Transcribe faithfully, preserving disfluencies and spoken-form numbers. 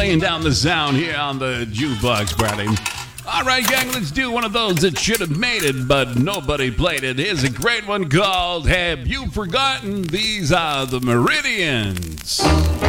laying down the sound here on the jukebox party. All right, gang, let's do one of those that should have made it, but nobody played it. Here's a great one called Have You Forgotten? These are the Meridians.